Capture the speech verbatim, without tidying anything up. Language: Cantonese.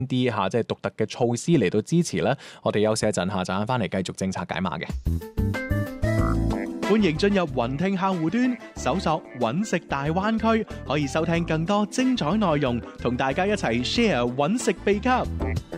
啲嚇即係獨特嘅措施嚟到支持咧？我哋休息一陣下，陣間翻嚟繼續政策解碼嘅。 歡迎進入雲聽客戶端，搜索揾食大灣區，可以收聽更多精彩內容，同大家一齊 share 揾食秘笈。